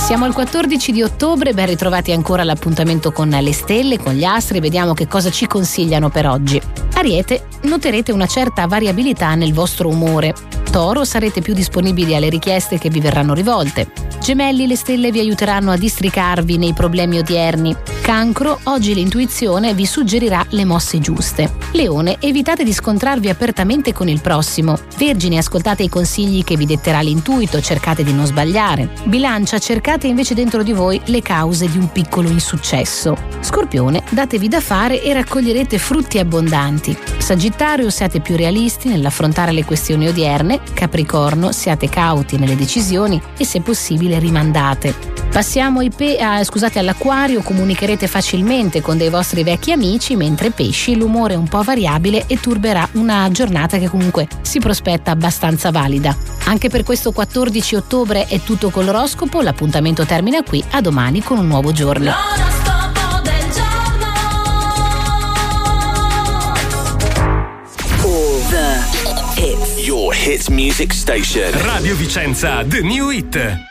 Siamo al 14 di ottobre, ben ritrovati ancora all'appuntamento con le stelle, con gli astri, vediamo che cosa ci consigliano per oggi. Ariete, noterete una certa variabilità nel vostro umore. Toro, sarete più disponibili alle richieste che vi verranno rivolte. Gemelli, le stelle vi aiuteranno a districarvi nei problemi odierni. Cancro, oggi l'intuizione vi suggerirà le mosse giuste. Leone, evitate di scontrarvi apertamente con il prossimo. Vergine, ascoltate i consigli che vi detterà l'intuito, cercate di non sbagliare. Bilancia, cercate invece dentro di voi le cause di un piccolo insuccesso. Scorpione, datevi da fare e raccoglierete frutti abbondanti. Sagittario, siate più realisti nell'affrontare le questioni odierne. Capricorno, siate cauti nelle decisioni e se possibile rimandate. Passiamo all'Acquario, comunicherete facilmente con dei vostri vecchi amici, mentre Pesci, l'umore è un po' variabile e turberà una giornata che comunque si prospetta abbastanza valida. Anche per questo 14 ottobre è tutto con l'oroscopo, l'appuntamento termina qui, a domani con un nuovo giorno. Your hits music station. Radio Vicenza, The New Hit.